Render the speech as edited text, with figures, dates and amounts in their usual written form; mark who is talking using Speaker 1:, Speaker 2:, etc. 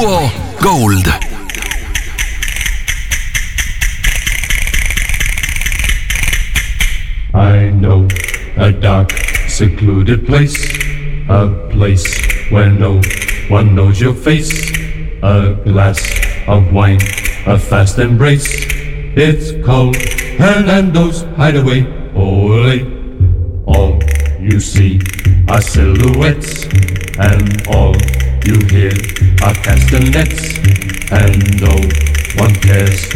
Speaker 1: Duo Gold.
Speaker 2: I know a dark, secluded place, a place where no one knows your face. A glass of wine, a fast embrace. It's called Hernando's Hideaway. Ole, all you see are silhouettes, and all you hear are castanets, and no one cares